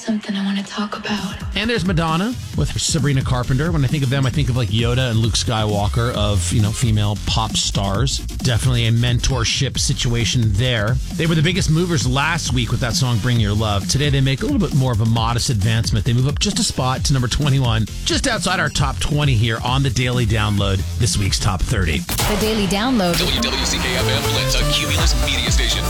something I want to talk about. And there's Madonna with Sabrina Carpenter. When I think of them, I think of like Yoda and Luke Skywalker of, female pop stars. Definitely a mentorship situation there. They were the biggest movers last week with that song, Bring Your Love. Today, they make a little bit more of a modest advancement. They move up just a spot to number 21, just outside our top 20 here on the Daily Download, this week's top 30. The Daily Download. WWCK-FM Atlanta, Cumulus Media Station.